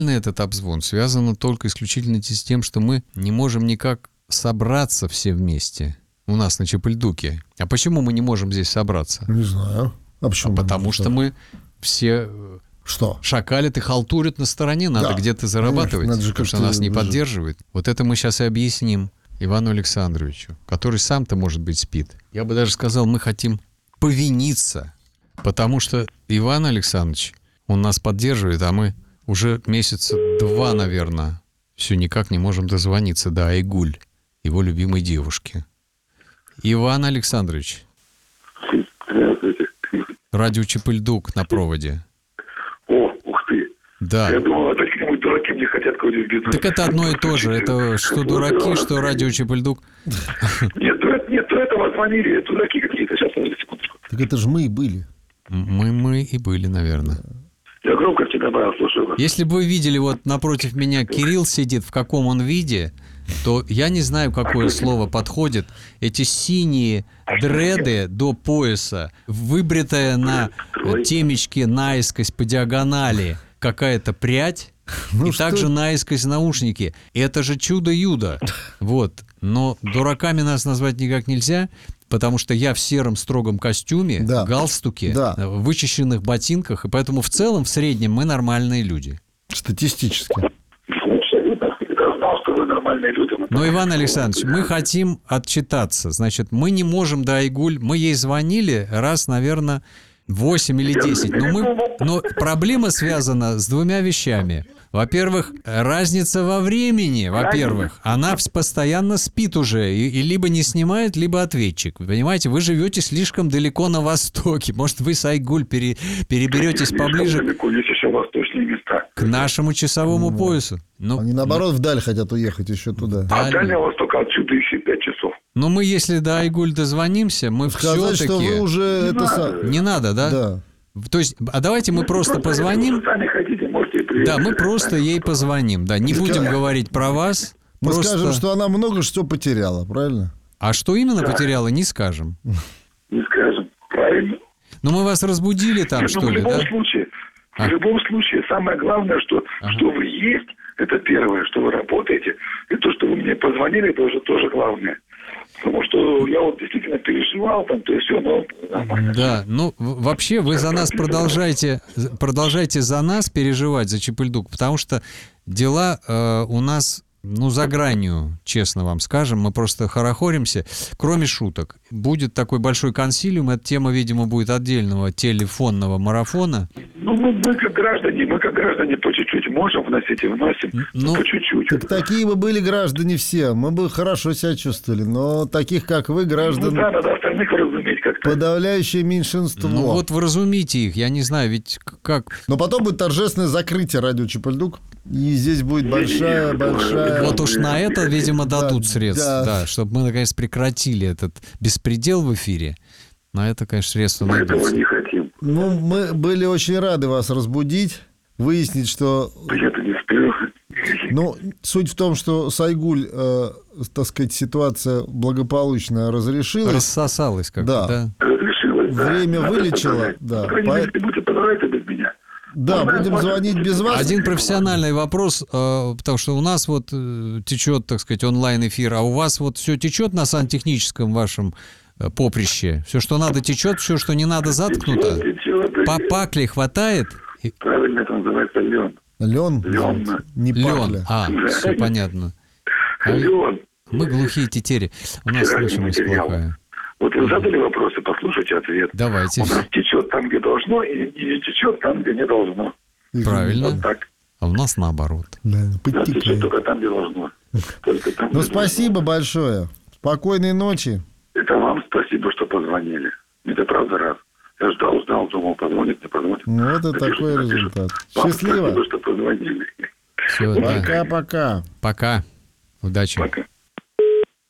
Этот обзвон связан только исключительно с тем, что мы не можем никак собраться все вместе у нас на Чапыльдуке. А почему мы не можем здесь собраться? Не знаю. А почему? Потому что мы все... Что? Шакалят и халтурят на стороне. Надо где-то зарабатывать, конечно, потому что нас не поддерживают. Вот это мы сейчас и объясним Ивану Александровичу, который сам-то, может быть, спит. Я бы даже сказал, мы хотим повиниться, потому что Иван Александрович, он нас поддерживает, а мы уже месяца 2, наверное, все никак не можем дозвониться до Айгуль, его любимой девушки. Иван Александрович. Здравствуйте. Радио Чапыльдук на проводе. О, ух ты. Да. Я думал, опять какие-нибудь дураки мне хотят какой-нибудь бизнес. Так это одно и то же. Это что дураки, что радио Чапыльдук. Нет, до этого звонили дураки какие-то. Сейчас, секундочку. Так это же мы и были. Мы и были, наверное. Я громкости добавил, слушаю вас. Если бы вы видели, вот напротив меня Кирилл сидит, в каком он виде, то я не знаю, какое слово подходит. Эти синие дреды до пояса, выбритая на темечке наискось по диагонали какая-то прядь, и также наискось наушники. Это же чудо-юдо. Вот. Но дураками нас назвать никак нельзя, потому что я в сером строгом костюме, галстуке, вычищенных ботинках, и поэтому в целом, в среднем, мы нормальные люди. Статистически. Но, Иван Александрович, мы хотим отчитаться. Значит, мы не можем до Айгуль... Мы ей звонили раз, наверное, 8 или 10. Но проблема связана с 2 вещами. Во-первых, разница во времени, во-первых. Она постоянно спит уже. И либо не снимает, либо ответчик. Вы понимаете, вы живете слишком далеко на востоке. Может, вы с Айгуль переберетесь поближе Есть еще восточные места. к нашему часовому поясу. Они, наоборот, вдаль хотят уехать еще туда. А Дальнего Востока отсюда еще 5 часов. Но мы, если до Айгуль дозвонимся, мы Сказать, все-таки... что вы уже... Не надо, да? Да. То есть, а давайте мы просто позвоним. Если вы сами хотите, можете и приехать. Да, мы просто ей позвоним. Да, не будем говорить про вас. Мы просто... скажем, что она много что потеряла, правильно? А что именно потеряла, не скажем. Не скажем. Правильно. Но мы вас разбудили там, что ли, да? В любом случае, самое главное, что вы есть, это первое, что вы работаете, и то, что вы мне позвонили, это уже тоже главное. Потому что я вот действительно переживал там, то есть все, но нормально. Да, ну вообще вы за нас продолжайте за нас переживать, за Чапыльдук, потому что дела у нас, за гранью, честно вам скажем, мы просто хорохоримся. Кроме шуток, будет такой большой консилиум, эта тема, видимо, будет отдельного телефонного марафона. Мы как граждане по чуть-чуть можем вносить и вносим, по чуть-чуть. Так такие бы были граждане все, мы бы хорошо себя чувствовали, но таких, как вы, граждан... надо остальных разуметь как-то. Подавляющее меньшинство. Вот вы разумите их, я не знаю, ведь как... Но потом будет торжественное закрытие радио Чапыльдук, и здесь будет большая... Вот уж на это, видимо, дадут средства, да, чтобы мы, наконец, прекратили этот беспредел в эфире. На это, конечно, средства найдутся. Мы этого не хотим. Мы были очень рады вас разбудить, выяснить, что... Я-то не сплю. Суть в том, что с Айгуль, так сказать, ситуация благополучно разрешилась. Рассосалась как-то, да? Разрешилась, да. Время вылечило, да. По крайней мере, если будете позвонить, без меня. Да, будем звонить без вас. Один профессиональный вопрос, потому что у нас вот течет, так сказать, онлайн-эфир, а у вас вот все течет на сантехническом вашем поприще? Все, что надо, течет, все, что не надо, заткнуто? По пакле хватает? Правильно, это называется лен. Лен? Не лен. пакля. Все понятно. Лен. Мы глухие тетери. У нас слышимость плохая. Вот вы задали вопрос, и послушайте ответ. Давайте. У нас течет там, где должно, и не течет там, где не должно. Правильно. Вот так. А у нас наоборот. Да, течет только там, где должно. Только там, где спасибо большое. Спокойной ночи. Это вам спасибо, что позвонили. Это правда раз. Я ждал, думал, позвонит, не позвонит. Это такой результат. Счастливо. Спасибо, что позвонили. Все, Пока-пока. Пока. Удачи. Пока.